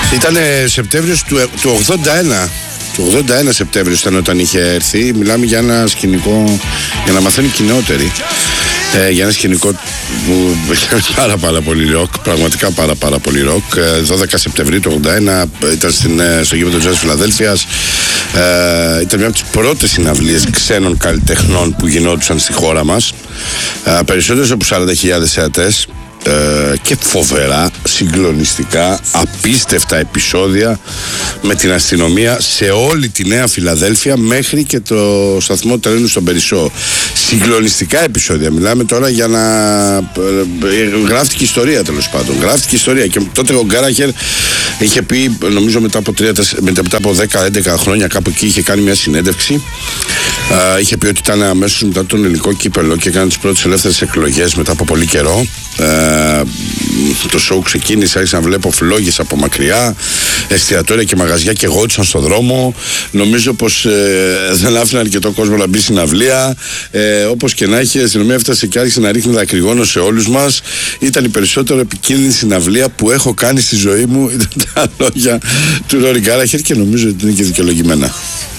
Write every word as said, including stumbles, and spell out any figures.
Ήταν Σεπτέμβριος του, του ογδόντα ένα. Του ογδόντα ένα Σεπτέμβριος ήταν όταν είχε έρθει. Μιλάμε για ένα σκηνικό για να μαθαίνει κοινότεροι. Ε, για ένα σκηνικό που ήταν πάρα πάρα πολύ ροκ, πραγματικά πάρα πάρα πολύ ροκ. δώδεκα Σεπτεμβρίου του ογδόντα ένα ήταν στην, στο γήπεδο Jazz Φιλαδέλφειας. Ε, ήταν μια από τις πρώτες συναυλίες ξένων καλλιτεχνών που γινόντουσαν στη χώρα μας. Ε, περισσότερες από σαράντα χιλιάδες θεατές. Ε, και φοβερά, συγκλονιστικά, απίστευτα επεισόδια με την αστυνομία σε όλη τη Νέα Φιλαδέλφεια μέχρι και το σταθμό τρένου στον Περισσό. Συγκλονιστικά επεισόδια. Μιλάμε τώρα για να ε, γράφτηκε ιστορία, τέλος πάντων. Γράφτηκε ιστορία. Και τότε ο Γκάραχερ είχε πει, νομίζω μετά από, τρία, μετά από δέκα έντεκα χρόνια, κάπου εκεί είχε κάνει μια συνέντευξη. Uh, είχε πει ότι ήταν αμέσως μετά τον ελληνικό κύπελλο και έκανε τις πρώτες ελεύθερες εκλογές μετά από πολύ καιρό. Uh, το show ξεκίνησε, άρχισα να βλέπω φλόγες από μακριά, εστιατόρια και μαγαζιά και γόντουσαν στον δρόμο. Νομίζω πως ε, δεν άφηναν αρκετό κόσμο να μπει στην αυλία. Ε, όπως και να έχει, η αστυνομία έφτασε και άρχισε να ρίχνει δακρυγόνο σε όλους μας. Ήταν η περισσότερο επικίνδυνη συναυλία που έχω κάνει στη ζωή μου. Ήταν τα λόγια του Ρόρι Γκάραχερ και νομίζω ότι είναι και δικαιολογημένα.